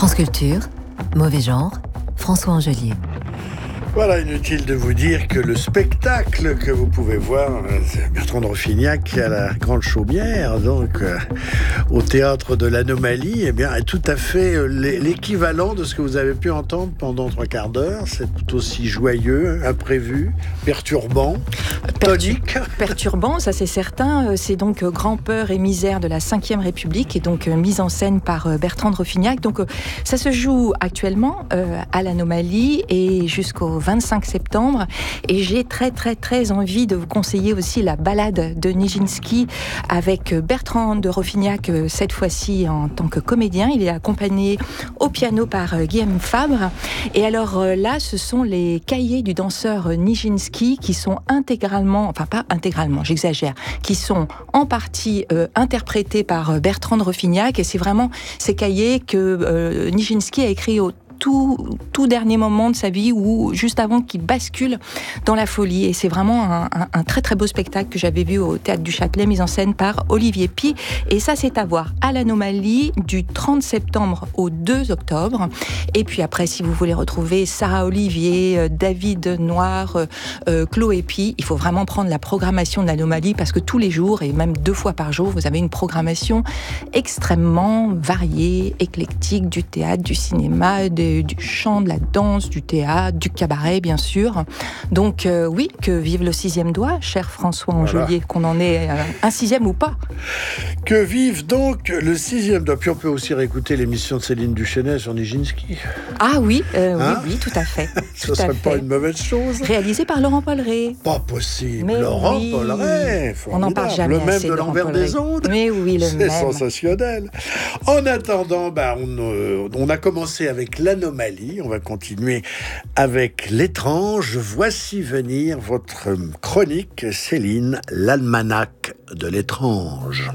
France Culture, Mauvais genre, François Angelier. Voilà, inutile de vous dire que le spectacle que vous pouvez voir, Bertrand de Ruffignac à la Grande Chaumière, donc au théâtre de l'Anomalie, eh bien, est tout à fait l'équivalent de ce que vous avez pu entendre pendant 3/4 d'heure. C'est tout aussi joyeux, imprévu, perturbant, tonique. Perturbant, ça c'est certain. C'est donc Grand Peur et Misère de la Ve République, et donc mise en scène par Bertrand de Ruffignac. Donc ça se joue actuellement à l'Anomalie et jusqu'au 25 septembre, et j'ai très envie de vous conseiller aussi la balade de Nijinsky avec Bertrand de Ruffignac, cette fois-ci en tant que comédien. Il est accompagné au piano par Guillaume Fabre, et alors là ce sont les cahiers du danseur Nijinsky qui sont intégralement, enfin pas intégralement, j'exagère, qui sont en partie interprétés par Bertrand de Ruffignac, et c'est vraiment ces cahiers que Nijinsky a écrit au tout dernier moment de sa vie, ou juste avant qu'il bascule dans la folie. Et c'est vraiment un très beau spectacle que j'avais vu au Théâtre du Châtelet, mis en scène par Olivier Py. Et ça, c'est à voir à l'Anomalie du 30 septembre au 2 octobre. Et puis après, si vous voulez retrouver Sarah Olivier, David Noir, Chloé Py, il faut vraiment prendre la programmation de l'Anomalie, parce que tous les jours, et même 2 fois par jour, vous avez une programmation extrêmement variée, éclectique, du théâtre, du cinéma, du chant, de la danse, du théâtre, du cabaret, bien sûr. Donc oui, que vive le 6e doigt, cher François Angelier, qu'on en ait un 6e ou pas. Que vive donc le 6e doigt. Puis on peut aussi réécouter l'émission de Céline Duchesnay sur Nijinsky. Ah oui, oui, tout à fait. Ce ne serait pas une mauvaise chose. Réalisé par Laurent Polleret. Pas possible. Mais Laurent oui. Polleret, On n'en parle jamais. Le même assez de l'envers des ondes. Mais oui, le même. C'est sensationnel. En attendant, on a commencé avec l'Anomalie. On va continuer avec l'étrange. Voici venir votre chronique, Céline, l'almanach de l'étrange.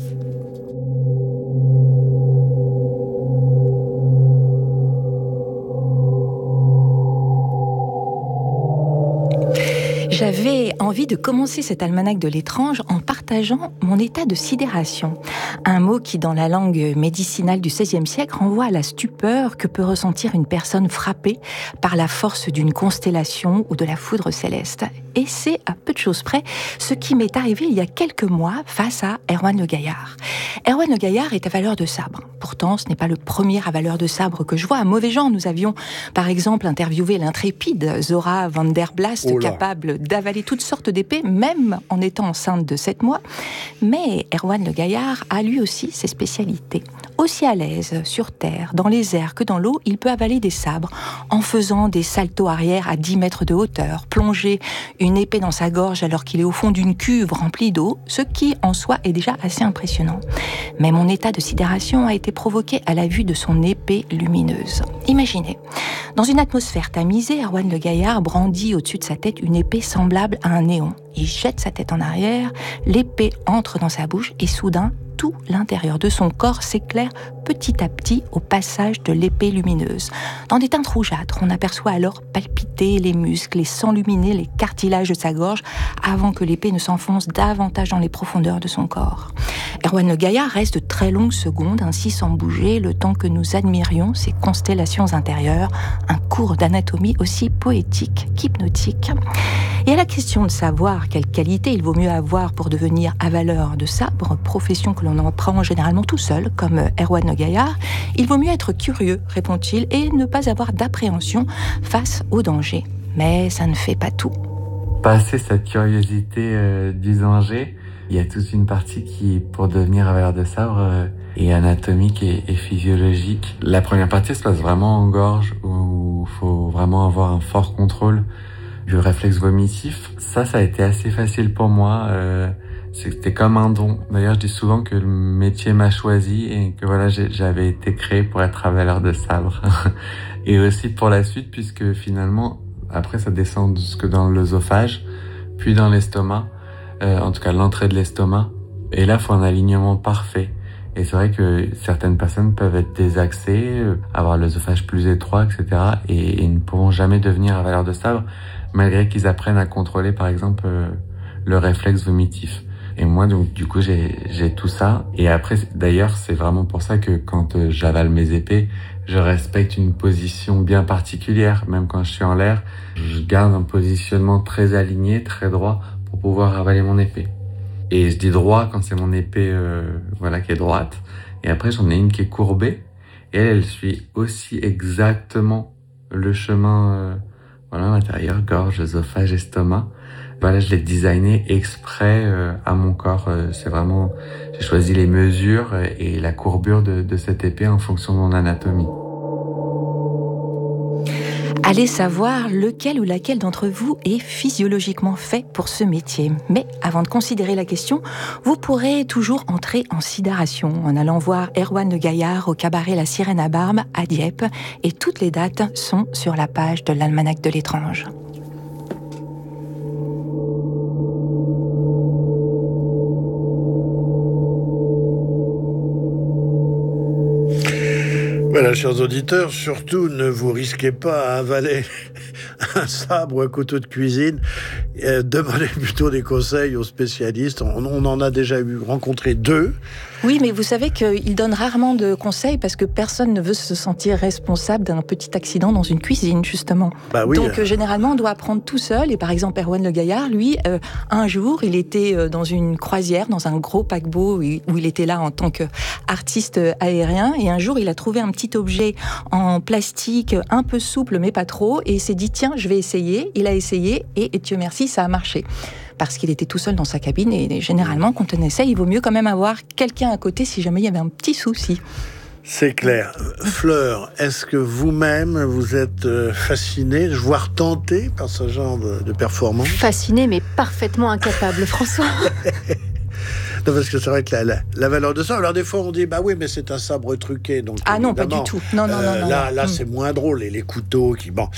J'avais envie de commencer cet almanach de l'étrange en partageant mon état de sidération. Un mot qui, dans la langue médicinale du XVIe siècle, renvoie à la stupeur que peut ressentir une personne frappée par la force d'une constellation ou de la foudre céleste. Et c'est, à peu de choses près, ce qui m'est arrivé il y a quelques mois face à Erwan Le Gaillard. Erwan Le Gaillard est à valeur de sabre. Pourtant, ce n'est pas le premier à valeur de sabre que je vois. À Mauvais genre, nous avions, par exemple, interviewé l'intrépide Zora van der Blast, capable d'avaler toutes sortes d'épées, même en étant enceinte de 7 mois. Mais Erwan Le Gaillard a lui aussi ses spécialités. Aussi à l'aise sur terre, dans les airs que dans l'eau, il peut avaler des sabres en faisant des saltos arrière à 10 mètres de hauteur, plonger une épée dans sa gorge alors qu'il est au fond d'une cuve remplie d'eau, ce qui en soi est déjà assez impressionnant. Mais mon état de sidération a été provoqué à la vue de son épée lumineuse. Imaginez, dans une atmosphère tamisée, Erwan Le Gaillard brandit au-dessus de sa tête une épée semblable à un néon. Il jette sa tête en arrière, l'épée entre dans sa bouche et soudain, tout l'intérieur de son corps s'éclaire petit à petit au passage de l'épée lumineuse. Dans des teintes rougeâtres, on aperçoit alors palpiter les muscles et s'enluminer les cartilages de sa gorge avant que l'épée ne s'enfonce davantage dans les profondeurs de son corps. Erwan Le Gaillard reste de très longues secondes ainsi sans bouger, le temps que nous admirions ces constellations intérieures, un cours d'anatomie aussi poétique qu'hypnotique. Et à la question de savoir quelle qualité il vaut mieux avoir pour devenir avaleur de sabre, profession que l'on apprend généralement tout seul, comme Erwan Le Gaillard, il vaut mieux être curieux, répond-il, et ne pas avoir d'appréhension face au danger. Mais ça ne fait pas tout. Passer cette curiosité du danger, il y a toute une partie qui, pour devenir avaleur de sabre, est anatomique et physiologique. La première partie se passe vraiment en gorge, où il faut vraiment avoir un fort contrôle du réflexe vomitif. Ça a été assez facile pour moi. C'était comme un don. D'ailleurs, je dis souvent que le métier m'a choisi et que voilà, j'avais été créé pour être avaleur de sabre. Et aussi pour la suite, puisque finalement, après, ça descend jusque dans l'œsophage, puis dans l'estomac, en tout cas l'entrée de l'estomac. Et là, il faut un alignement parfait. Et c'est vrai que certaines personnes peuvent être désaxées, avoir l'œsophage plus étroit, etc. et ne pourront jamais devenir avaleur de sabre, malgré qu'ils apprennent à contrôler, par exemple, le réflexe vomitif. Et moi, donc, du coup, j'ai tout ça. Et après, d'ailleurs, c'est vraiment pour ça que quand j'avale mes épées, je respecte une position bien particulière. Même quand je suis en l'air, je garde un positionnement très aligné, très droit pour pouvoir avaler mon épée. Et je dis droit quand c'est mon épée, qui est droite. Et après, j'en ai une qui est courbée. Et elle suit aussi exactement le chemin, intérieur, gorge, œsophage, estomac. Voilà, je l'ai designé exprès à mon corps. C'est vraiment, j'ai choisi les mesures et la courbure de cette épée en fonction de mon anatomie. Allez savoir lequel ou laquelle d'entre vous est physiologiquement fait pour ce métier. Mais avant de considérer la question, vous pourrez toujours entrer en sidération en allant voir Erwan Le Gaillard au cabaret La Sirène à Barbe à Dieppe. Et toutes les dates sont sur la page de l'Almanach de l'étrange. Voilà, chers auditeurs, surtout ne vous risquez pas à avaler un sabre ou un couteau de cuisine. Demandez plutôt des conseils aux spécialistes. On en a déjà rencontré 2. Oui, mais vous savez qu'ils donnent rarement de conseils parce que personne ne veut se sentir responsable d'un petit accident dans une cuisine, justement. Bah oui. Donc, généralement, on doit apprendre tout seul. Et par exemple, Erwan Le Gaillard, lui, un jour, il était dans une croisière, dans un gros paquebot où il était là en tant qu'artiste aérien. Et un jour, il a trouvé un petit objet en plastique un peu souple, mais pas trop. Et il s'est dit, tiens, je vais essayer. Il a essayé et Dieu merci, ça a marché. Parce qu'il était tout seul dans sa cabine et généralement, quand on essaie, il vaut mieux quand même avoir quelqu'un à côté si jamais il y avait un petit souci. C'est clair. Fleur, est-ce que vous-même, vous êtes fascinée, voire tentée par ce genre de performance ? Fascinée, mais parfaitement incapable, François. Non, parce que c'est vrai que la valeur de ça... Alors, des fois, on dit, bah oui, mais c'est un sabre truqué. Donc, ah non, pas du tout. Non. Là, c'est moins drôle. Et les couteaux qui... Bon.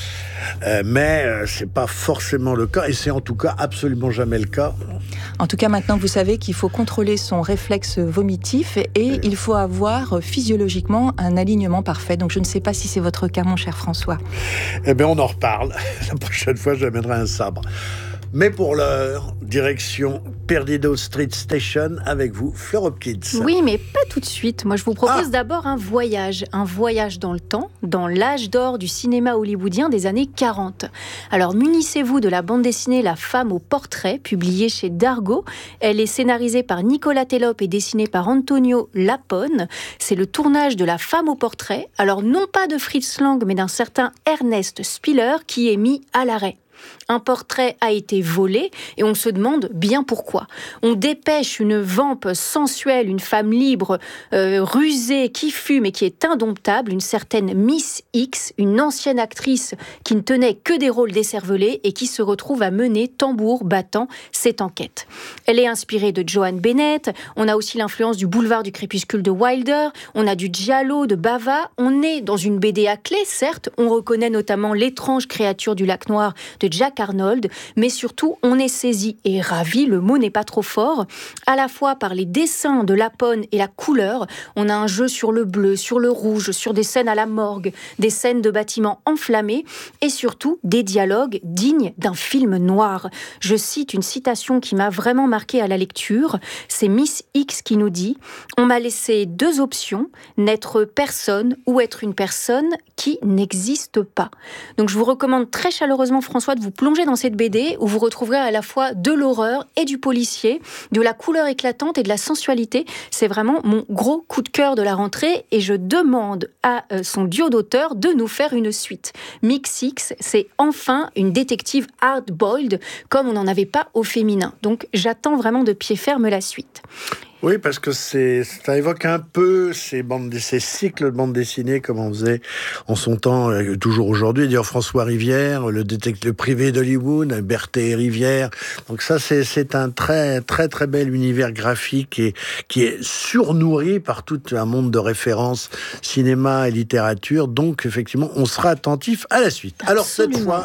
Mais c'est pas forcément le cas. Et c'est en tout cas absolument jamais le cas. En tout cas, maintenant, vous savez qu'il faut contrôler son réflexe vomitif et il faut avoir physiologiquement un alignement parfait. Donc, je ne sais pas si c'est votre cas, mon cher François. Eh bien, on en reparle. La prochaine fois, j'amènerai un sabre. Mais pour l'heure, direction Perdido Street Station avec vous, Fleur Hopkins. Oui, mais pas tout de suite. Moi, je vous propose d'abord un voyage dans le temps, dans l'âge d'or du cinéma hollywoodien des années 40. Alors, munissez-vous de la bande dessinée La femme au portrait, publiée chez Dargaud. Elle est scénarisée par Nicolas Telope et dessinée par Antonio Lapone. C'est le tournage de La femme au portrait. Alors, non pas de Fritz Lang, mais d'un certain Ernest Spiller qui est mis à l'arrêt. Un portrait a été volé et on se demande bien pourquoi. On dépêche une vampe sensuelle, une femme libre, rusée, qui fume et qui est indomptable, une certaine Miss X, une ancienne actrice qui ne tenait que des rôles décervelés et qui se retrouve à mener tambour battant cette enquête. Elle est inspirée de Joan Bennett, on a aussi l'influence du boulevard du crépuscule de Wilder, on a du giallo de Bava, on est dans une BD à clé, certes, on reconnaît notamment l'étrange créature du lac noir de Jack Arnold, mais surtout on est saisi et ravi, le mot n'est pas trop fort, à la fois par les dessins de Lapone et la couleur. On a un jeu sur le bleu, sur le rouge, sur des scènes à la morgue, des scènes de bâtiments enflammés et surtout des dialogues dignes d'un film noir. Je cite une citation qui m'a vraiment marquée à la lecture, c'est Miss X qui nous dit « On m'a laissé 2 options, n'être personne ou être une personne qui n'existe pas ». Donc je vous recommande très chaleureusement, François, de vous plonger dans cette BD où vous retrouverez à la fois de l'horreur et du policier, de la couleur éclatante et de la sensualité. C'est vraiment mon gros coup de cœur de la rentrée et je demande à son duo d'auteurs de nous faire une suite. Miss X, c'est enfin une détective hard-boiled comme on n'en avait pas au féminin. Donc j'attends vraiment de pied ferme la suite. Oui, parce que ça évoque un peu ces cycles de bandes dessinées comme on faisait en son temps, toujours aujourd'hui. D'ailleurs, François Rivière, le détective privé d'Hollywood, Berthet et Rivière. Donc ça, c'est un très, très, très bel univers graphique et qui est surnourri par tout un monde de références cinéma et littérature. Donc, effectivement, on sera attentif à la suite. Absolument. Alors, cette fois,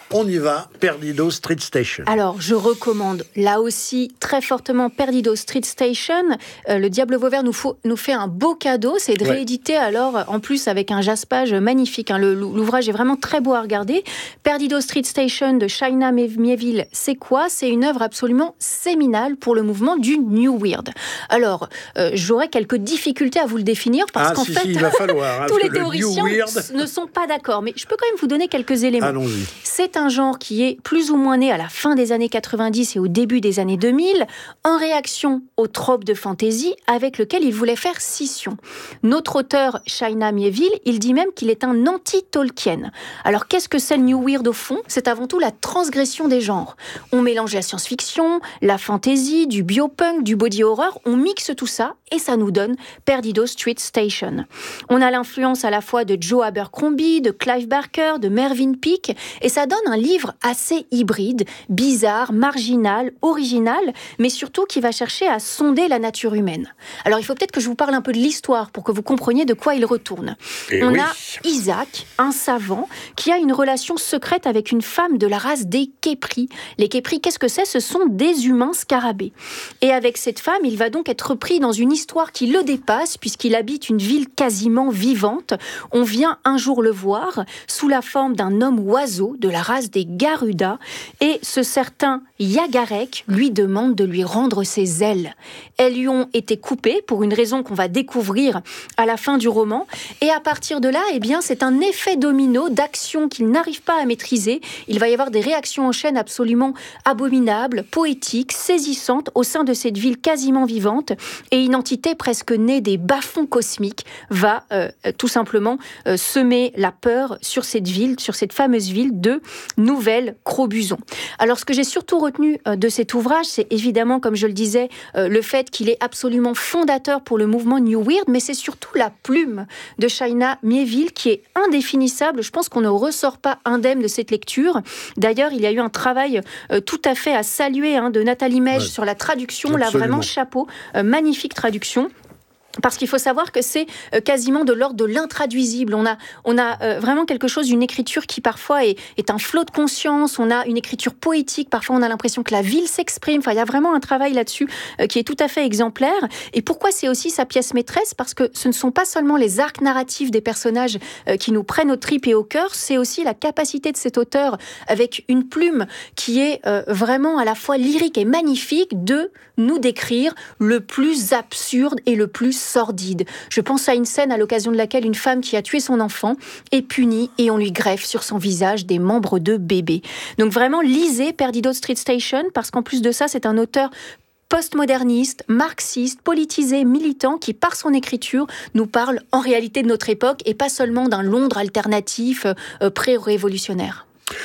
On y va, Perdido Street Station. Alors, je recommande là aussi très fortement Perdido Street Station. Le Diable Vauvert nous fait un beau cadeau, c'est de rééditer alors en plus avec un jaspage magnifique. L'ouvrage est vraiment très beau à regarder. Perdido Street Station de China Miéville, c'est quoi ? C'est une œuvre absolument séminale pour le mouvement du New Weird. Alors, j'aurais quelques difficultés à vous le définir parce qu'en fait, il va falloir, tous les théoriciens ne sont pas d'accord. Mais je peux quand même vous donner quelques éléments. Allons-y. C'est un genre qui est plus ou moins né à la fin des années 90 et au début des années 2000, en réaction au trope de fantasy avec lequel il voulait faire scission. Notre auteur, China Miéville, il dit même qu'il est un anti-Tolkien. Alors qu'est-ce que c'est le New Weird au fond ? C'est avant tout la transgression des genres. On mélange la science-fiction, la fantasy, du biopunk, du body horror, on mixe tout ça et ça nous donne Perdido Street Station. On a l'influence à la fois de Joe Abercrombie, de Clive Barker, de Mervyn Peake, et ça donne un livre assez hybride, bizarre, marginal, original, mais surtout qui va chercher à sonder la nature humaine. Alors il faut peut-être que je vous parle un peu de l'histoire pour que vous compreniez de quoi il retourne. On a Isaac, un savant, qui a une relation secrète avec une femme de la race des Képris. Les Képris, qu'est-ce que c'est ? Ce sont des humains scarabées. Et avec cette femme, il va donc être pris dans une histoire qui le dépasse, puisqu'il habite une ville quasiment vivante. On vient un jour le voir sous la forme d'un homme oiseau de la race des Garuda, et ce certain Yagarek lui demande de lui rendre ses ailes. Elles lui ont été coupées pour une raison qu'on va découvrir à la fin du roman, et à partir de là, eh bien, c'est un effet domino d'actions qu'il n'arrive pas à maîtriser. Il va y avoir des réactions en chaîne absolument abominables, poétiques, saisissantes au sein de cette ville quasiment vivante, et une entité presque née des bas-fonds cosmiques va tout simplement semer la peur sur cette ville, sur cette fameuse ville de Nouvelle-Crobuzon. Alors ce que j'ai surtout retenu de cet ouvrage, c'est évidemment, comme je le disais, le fait qu'il est absolument fondateur pour le mouvement New Weird, mais c'est surtout la plume de China Miéville qui est indéfinissable. Je pense qu'on ne ressort pas indemne de cette lecture. D'ailleurs, il y a eu un travail tout à fait à saluer de Nathalie Mège sur la traduction. Là, vraiment, chapeau. Magnifique traduction. Parce qu'il faut savoir que c'est quasiment de l'ordre de l'intraduisible. On a vraiment quelque chose, une écriture qui parfois est un flot de conscience. On a une écriture poétique. Parfois, on a l'impression que la ville s'exprime. Enfin, il y a vraiment un travail là-dessus qui est tout à fait exemplaire. Et pourquoi c'est aussi sa pièce maîtresse ? Parce que ce ne sont pas seulement les arcs narratifs des personnages qui nous prennent aux tripes et au cœur. C'est aussi la capacité de cet auteur, avec une plume qui est vraiment à la fois lyrique et magnifique, de nous décrire le plus absurde et le plus sordide. Je pense à une scène à l'occasion de laquelle une femme qui a tué son enfant est punie et on lui greffe sur son visage des membres de bébé. Donc vraiment, lisez Perdido Street Station, parce qu'en plus de ça, c'est un auteur postmoderniste, marxiste, politisé, militant, qui par son écriture nous parle en réalité de notre époque et pas seulement d'un Londres alternatif pré-révolutionnaire.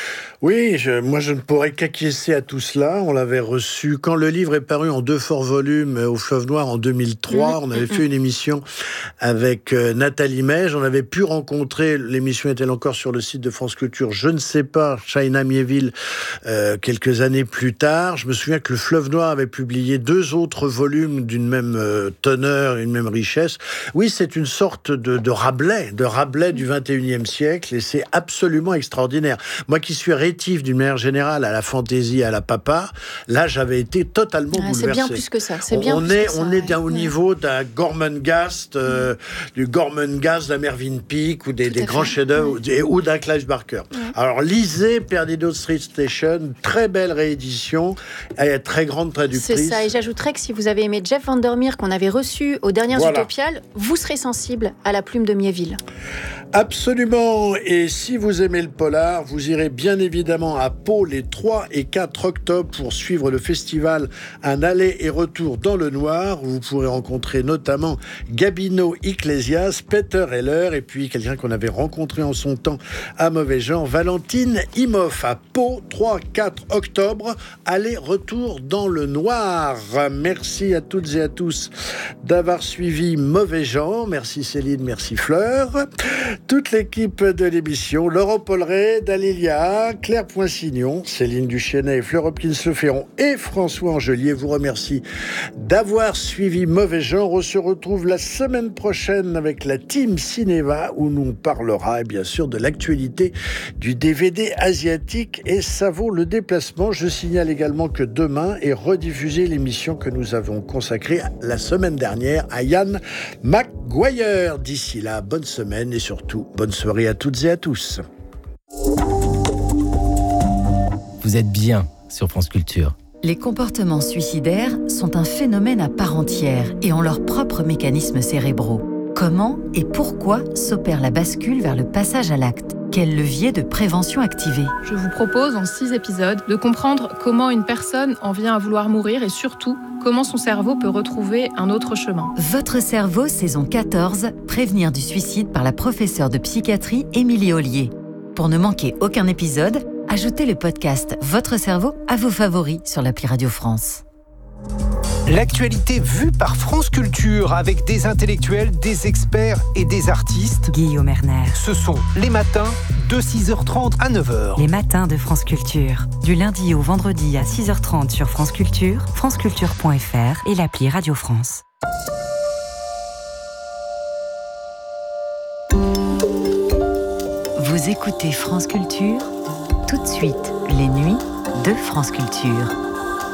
Oui, moi je ne pourrais qu'acquiescer à tout cela. On l'avait reçu quand le livre est paru en 2 forts volumes au Fleuve Noir en 2003. On avait fait une émission avec Nathalie Mège. On avait pu rencontrer, l'émission est-elle encore sur le site de France Culture, je ne sais pas, China Miéville, quelques années plus tard. Je me souviens que le Fleuve Noir avait publié 2 autres volumes d'une même teneur, une même richesse. Oui, c'est une sorte de Rabelais du 21e siècle, et c'est absolument extraordinaire. Moi qui suis rétif d'une manière générale à la fantaisie, à la papa, là j'avais été totalement bouleversé. C'est bien plus que ça. On est au niveau d'un Gormenghast, du Gormenghast d'un Mervyn Peake ou des grands chefs-d'œuvre ou d'un Clive Barker. Alors lisez Perdido Street Station, très belle réédition, et très grande traductrice. C'est ça, et j'ajouterais que si vous avez aimé Jeff Vandermeer qu'on avait reçu aux dernières Utopiales, vous serez sensible à la plume de Miéville. Absolument, et si vous aimez le polar, vous irez bien évidemment à Pau les 3 et 4 octobre pour suivre le festival Un aller et retour dans le noir, où vous pourrez rencontrer notamment Gabino Iglesias, Peter Heller, et puis quelqu'un qu'on avait rencontré en son temps à Mauvais Genre, Valentine Imhoff, à Pau, 3-4 octobre, aller-retour dans le noir. Merci à toutes et à tous d'avoir suivi Mauvais Genre. Merci Céline, merci Fleur. Toute l'équipe de l'émission, Laurent Polleret, Dalilia, Claire Poinsignon, Céline Duchesnay, Fleur Hopkins-Le Ferron et François Angelier vous remercie d'avoir suivi Mauvais Genre. On se retrouve la semaine prochaine avec la Team Cinéma où nous parlera bien sûr de l'actualité du DVD asiatique et ça vaut le déplacement. Je signale également que demain est rediffusée l'émission que nous avons consacrée la semaine dernière à Ian McGuire. D'ici là, bonne semaine et surtout bonne soirée à toutes et à tous. Vous êtes bien sur France Culture. Les comportements suicidaires sont un phénomène à part entière et ont leurs propres mécanismes cérébraux. Comment et pourquoi s'opère la bascule vers le passage à l'acte ? Quel levier de prévention activer ? Je vous propose en 6 épisodes de comprendre comment une personne en vient à vouloir mourir et surtout comment son cerveau peut retrouver un autre chemin. Votre cerveau, saison 14, prévenir du suicide par la professeure de psychiatrie Émilie Ollier. Pour ne manquer aucun épisode, ajoutez le podcast Votre cerveau à vos favoris sur l'appli Radio France. L'actualité vue par France Culture avec des intellectuels, des experts et des artistes. Guillaume Erner. Ce sont les matins de 6h30 à 9h. Les matins de France Culture. Du lundi au vendredi à 6h30 sur France Culture, franceculture.fr et l'appli Radio France. Vous écoutez France Culture, tout de suite, les nuits de France Culture.